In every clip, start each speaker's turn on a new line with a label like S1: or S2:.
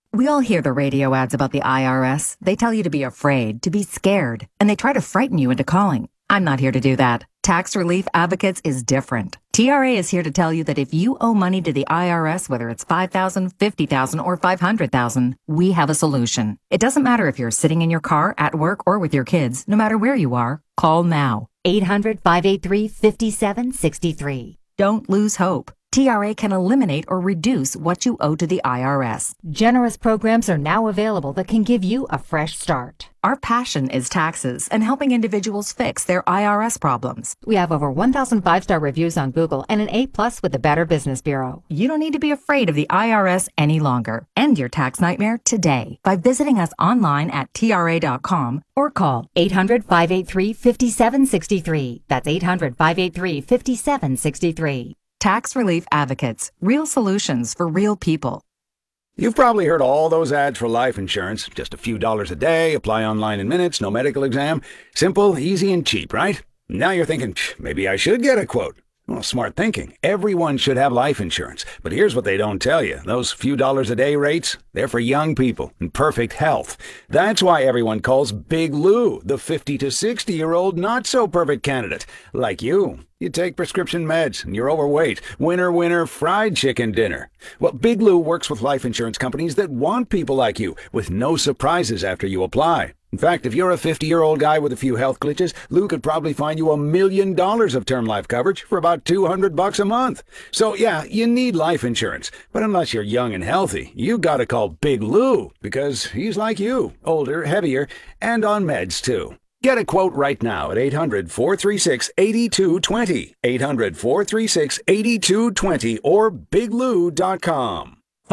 S1: We all hear the radio ads about the IRS. They tell you to be afraid, to be scared, and they try to frighten you into calling. I'm not here to do that. Tax Relief Advocates is different. TRA is here to tell you that if you owe money to the IRS, whether it's $5,000, $50,000, or $500,000, we have a solution. It doesn't matter if you're sitting in your car, at work, or with your kids. No matter where you are, call now. 800-583-5763. Don't lose hope. TRA can eliminate or reduce what you owe to the IRS. Generous programs are now available that can give you a fresh start. Our passion is taxes and helping individuals fix their IRS problems. We have over 1,000 five-star reviews on Google and an A+ with the Better Business Bureau. You don't need to be afraid of the IRS any longer. End your tax nightmare today by visiting us online at TRA.com or call 800-583-5763. That's 800-583-5763. Tax Relief Advocates. Real solutions for real people.
S2: You've probably heard all those ads for life insurance. Just a few dollars a day, apply online in minutes, no medical exam. Simple, easy, and cheap, right? Now you're thinking, maybe I should get a quote. Well, smart thinking. Everyone should have life insurance. But here's what they don't tell you. Those few dollars a day rates, they're for young people in perfect health. That's why everyone calls Big Lou the 50 to 60-year-old not-so-perfect candidate. Like you. You take prescription meds and you're overweight. Winner, winner, fried chicken dinner. Well, Big Lou works with life insurance companies that want people like you with no surprises after you apply. In fact, if you're a 50-year-old guy with a few health glitches, Lou could probably find you $1 million of term life coverage for about $200 a month. So yeah, you need life insurance. But unless you're young and healthy, you gotta call Big Lou because he's like you, older, heavier, and on meds too. Get a quote right now at 800-436-8220, 800-436-8220, or biglou.com.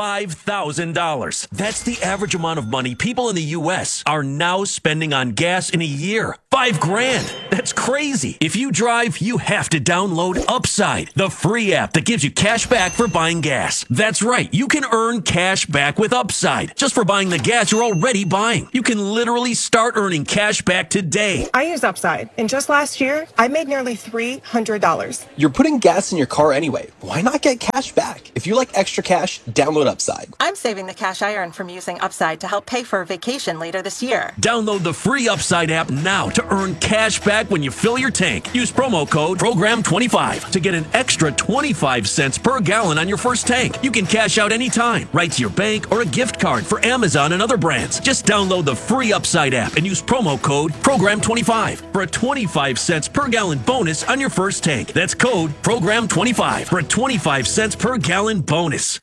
S3: $5,000. That's the average amount of money people in the U.S. are now spending on gas in a year. $5,000. That's crazy. If you drive, you have to download Upside, the free app that gives you cash back for buying gas. That's right. You can earn cash back with Upside just for buying the gas you're already buying. You can literally start earning cash back today.
S4: I use Upside, and just last year, I made nearly $300.
S5: You're putting gas in your car anyway. Why not get cash back? If you like extra cash, download Upside.
S4: I'm saving the cash I earn from using Upside to help pay for a vacation later this year.
S3: Download the free Upside app now to earn cash back when you fill your tank. Use promo code PROGRAM25 to get an extra 25 cents per gallon on your first tank. You can cash out anytime, right to your bank or a gift card for Amazon and other brands. Just download the free Upside app and use promo code PROGRAM25 for a 25 cents per gallon bonus on your first tank. That's code PROGRAM25 for a 25 cents per gallon bonus.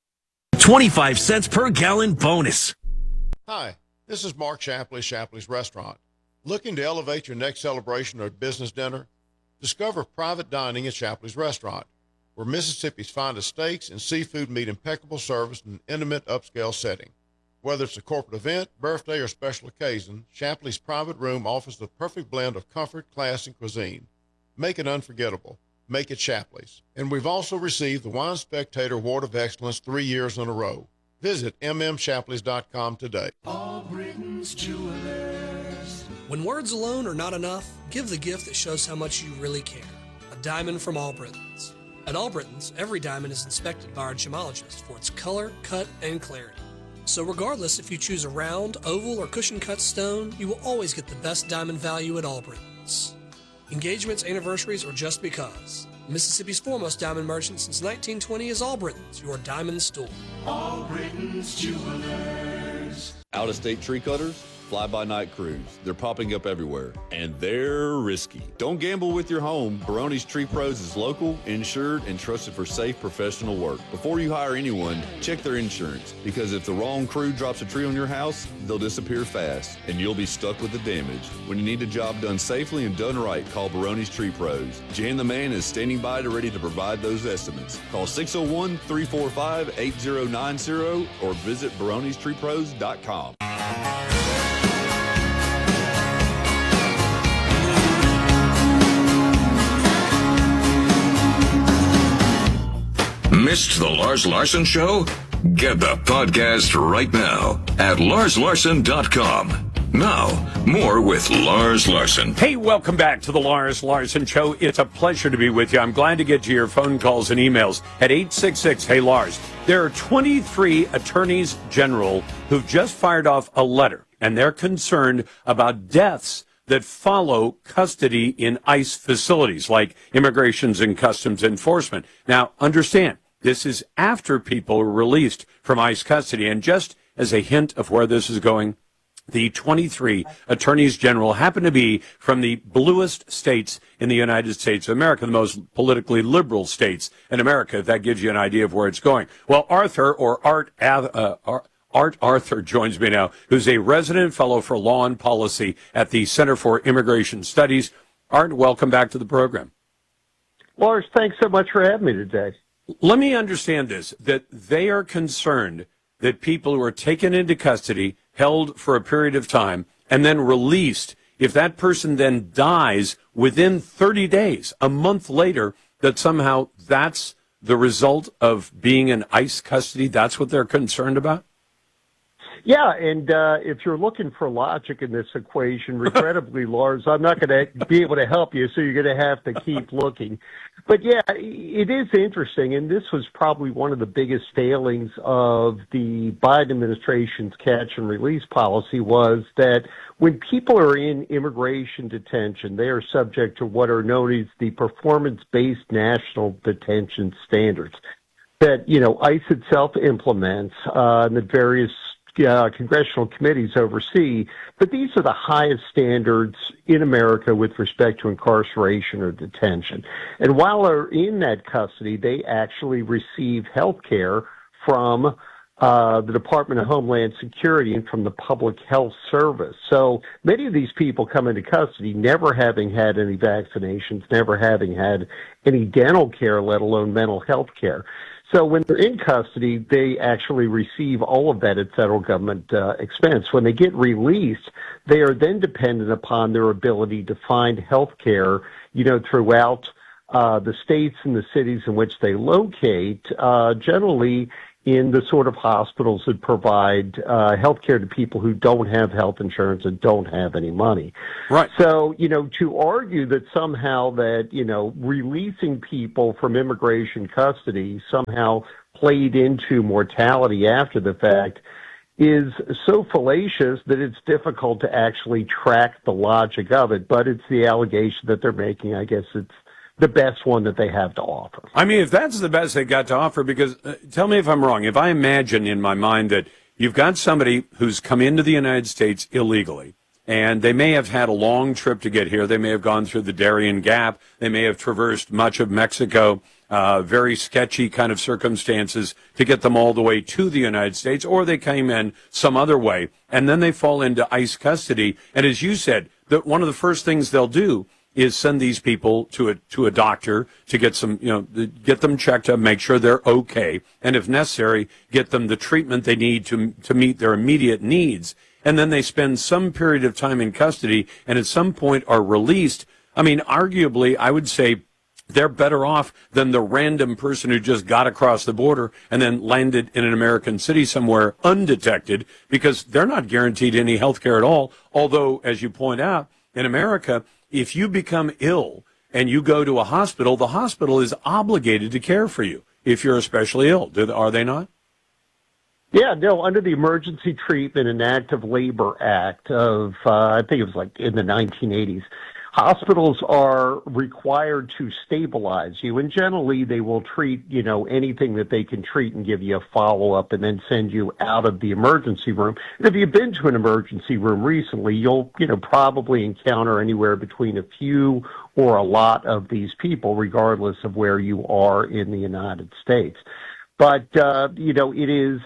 S3: 25 cents per gallon bonus.
S6: Hi, this is Mark Shapley, Shapley's Restaurant. Looking to elevate your next celebration or business dinner? Discover private dining at Shapley's Restaurant, where Mississippi's finest steaks and seafood meet impeccable service in an intimate, upscale setting. Whether it's a corporate event, birthday, or special occasion, Shapley's private room offers the perfect blend of comfort, class, and cuisine. Make it unforgettable. Make it Shapley's. And we've also received the Wine Spectator Award of Excellence 3 years in a row. Visit mmshapleys.com today.
S7: All Britain's Jewelers.
S8: When words alone are not enough, give the gift that shows how much you really care. A diamond from All Britons. At All Britons, every diamond is inspected by our gemologist for its color, cut, and clarity. So regardless if you choose a round, oval, or cushion-cut stone, you will always get the best diamond value at All Britons. Engagements, anniversaries, or just because. Mississippi's foremost diamond merchant since 1920 is All Britons, your diamond store.
S7: All Britain's Jewelers.
S9: Out-of-state tree cutters, fly-by-night crews. They're popping up everywhere, and they're risky. Don't gamble with your home. Barone's Tree Pros is local, insured, and trusted for safe professional work. Before you hire anyone, check their insurance, because if the wrong crew drops a tree on your house, they'll disappear fast, and you'll be stuck with the damage. When you need a job done safely and done right, call Barone's Tree Pros. Jan the Man is standing by to ready to provide those estimates. Call 601-345-8090 or visit baronestreepros.com.
S10: Missed the Lars Larson Show? Get the podcast right now at larslarson.com. Now, more with Lars Larson.
S11: Hey, welcome back to the Lars Larson Show. It's a pleasure to be with you. I'm glad to get to your phone calls and emails at 866 Hey Lars. There are 23 attorneys general who've just fired off a letter, and they're concerned about deaths that follow custody in ICE facilities like Immigrations and Customs Enforcement. Now, understand, this is after people are released from ICE custody. And just as a hint of where this is going, the 23 attorneys general happen to be from the bluest states in the United States of America, the most politically liberal states in America, if that gives you an idea of where it's going. Well, Art Arthur joins me now, who's a resident fellow for law and policy at the Center for Immigration Studies. Art, welcome back to the program.
S12: Lars, thanks so much for having me today.
S11: Let me understand this, that they are concerned that people who are taken into custody, held for a period of time, and then released, if that person then dies within 30 days, a month later, that somehow that's the result of being in ICE custody? That's what they're concerned about?
S12: Yeah, and if you're looking for logic in this equation, regrettably, Lars, I'm not going to be able to help you, so you're going to have to keep looking. But yeah, it is interesting, and this was probably one of the biggest failings of the Biden administration's catch and release policy, was that when people are in immigration detention, they are subject to what are known as the performance-based national detention standards that, ICE itself implements, and that various congressional committees oversee, but these are the highest standards in America with respect to incarceration or detention. And while they're in that custody, they actually receive health care from the Department of Homeland Security and from the Public Health Service. So many of these people come into custody never having had any vaccinations, never having had any dental care, let alone mental health care. So when they're in custody, they actually receive all of that at federal government expense. When they get released, they are then dependent upon their ability to find health care, throughout the states and the cities in which they locate, generally in the sort of hospitals that provide health care to people who don't have health insurance and don't have any money.
S11: Right.
S12: So, to argue that somehow that, releasing people from immigration custody somehow played into mortality after the fact is so fallacious that it's difficult to actually track the logic of it. But it's the allegation that they're making. I guess it's the best one that they have to offer.
S11: I mean, if that's the best they got to offer, because tell me if I'm wrong. If I imagine in my mind that you've got somebody who's come into the United States illegally, and they may have had a long trip to get here. They may have gone through the Darien Gap. They may have traversed much of Mexico, very sketchy kind of circumstances to get them all the way to the United States, or they came in some other way, and then they fall into ICE custody. And as you said, that one of the first things they'll do is send these people to a doctor to get some, get them checked up, make sure they're okay, and if necessary, get them the treatment they need to meet their immediate needs. And then they spend some period of time in custody, and at some point are released. I mean, arguably, I would say they're better off than the random person who just got across the border and then landed in an American city somewhere undetected, because they're not guaranteed any health care at all. Although, as you point out, in America, if you become ill and you go to a hospital, the hospital is obligated to care for you if you're especially ill. Are they not?
S12: Yeah, no, under the Emergency Treatment and Active Labor Act of, I think it was like in the 1980s, hospitals are required to stabilize you, and generally they will treat, anything that they can treat and give you a follow-up and then send you out of the emergency room. And if you've been to an emergency room recently, you'll, probably encounter anywhere between a few or a lot of these people, regardless of where you are in the United States. But, it is...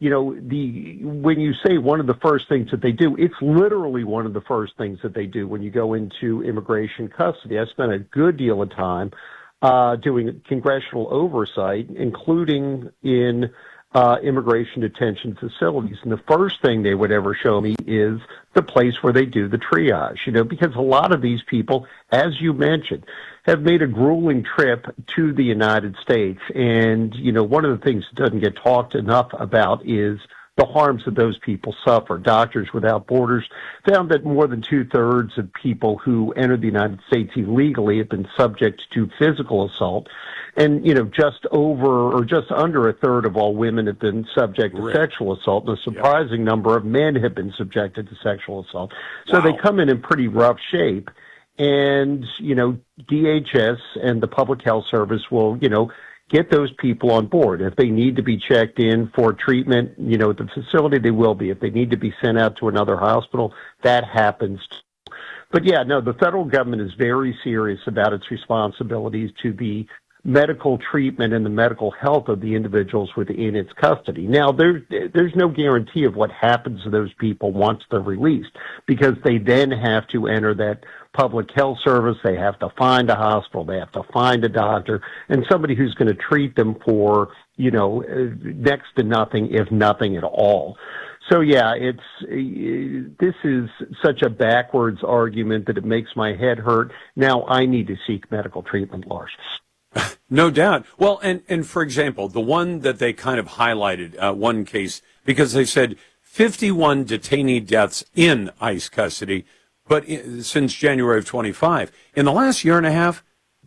S12: when you say one of the first things that they do, it's literally one of the first things that they do when you go into immigration custody. I spent a good deal of time doing congressional oversight, including in immigration detention facilities. And the first thing they would ever show me is the place where they do the triage, because a lot of these people, as you mentioned, have made a grueling trip to the United States. And, one of the things that doesn't get talked enough about is the harms that those people suffer. Doctors Without Borders found that more than 2/3 of people who entered the United States illegally have been subject to physical assault. And, just over or just under 1/3 of all women have been subject to sexual assault, and a surprising number of men have been subjected to sexual assault. So they come in pretty rough shape. And, DHS and the Public Health Service will, get those people on board. If they need to be checked in for treatment, at the facility, they will be. If they need to be sent out to another hospital, that happens. But the federal government is very serious about its responsibilities to the medical treatment and the medical health of the individuals within its custody. Now, there's no guarantee of what happens to those people once they're released, because they then have to enter that public health service. They have to find a hospital. They have to find a doctor and somebody who's going to treat them for, next to nothing, if nothing at all. So this is such a backwards argument that it makes my head hurt. Now I need to seek medical treatment, Lars.
S11: No doubt. Well, and for example, the one that they kind of highlighted, one case, because they said 51 detainee deaths in ICE custody, but since January of 25. In the last year and a half,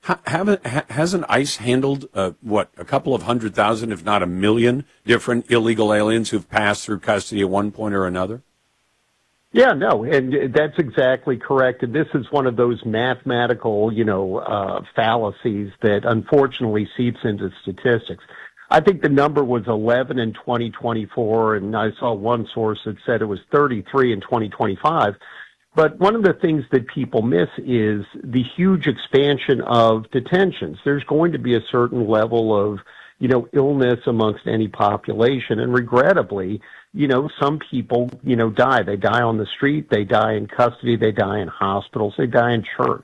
S11: hasn't ICE handled, a couple of 100,000, if not 1 million, different illegal aliens who've passed through custody at one point or another?
S12: Yeah, no, and that's exactly correct. And this is one of those mathematical, fallacies that unfortunately seeps into statistics. I think the number was 11 in 2024, and I saw one source that said it was 33 in 2025. But one of the things that people miss is the huge expansion of detentions. There's going to be a certain level of, illness amongst any population, and regrettably, some people, die. They die on the street, they die in custody, they die in hospitals, they die in church.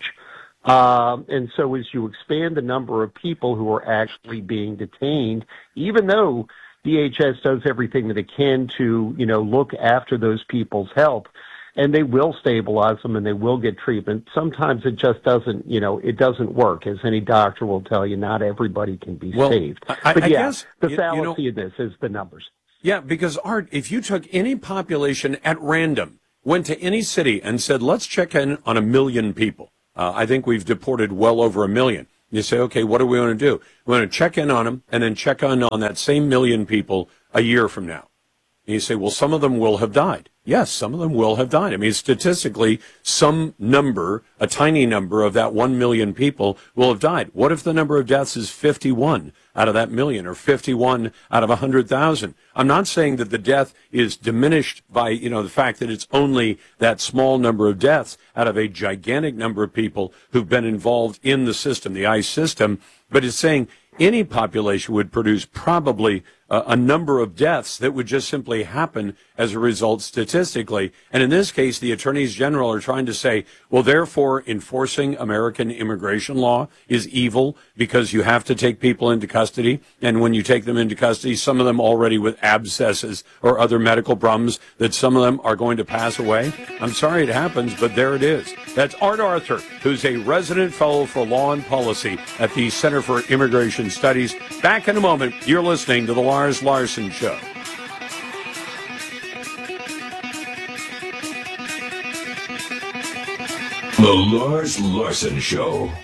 S12: And so as you expand the number of people who are actually being detained, even though DHS does everything that it can to, look after those people's health, and they will stabilize them and they will get treatment, sometimes it just doesn't, it doesn't work. As any doctor will tell you, not everybody can be saved.
S11: I guess
S12: the fallacy of this is the numbers.
S11: Yeah, because, Art, if you took any population at random, went to any city and said, let's check in on 1 million people. I think we've deported well over 1 million. You say, okay, what do we want to do? We want to check in on them and then check on that same 1 million people a year from now. And you say, well, some of them will have died. Yes, some of them will have died. I mean, statistically, some number, a tiny number of that 1 million people will have died. What if the number of deaths is 51 out of that million or 51 out of 100,000? I'm not saying that the death is diminished by, the fact that it's only that small number of deaths out of a gigantic number of people who've been involved in the system, the ICE system, but it's saying any population would produce probably a number of deaths that would just simply happen as a result statistically. And in this case, the attorneys general are trying to say, well, therefore, enforcing American immigration law is evil because you have to take people into custody. And when you take them into custody, some of them already with abscesses or other medical problems, that some of them are going to pass away. I'm sorry it happens, but there it is. That's Art Arthur, who's a resident fellow for law and policy at the Center for Immigration Studies. Back in a moment. You're listening to The Lars Larson Show.
S10: The Lars Larson Show.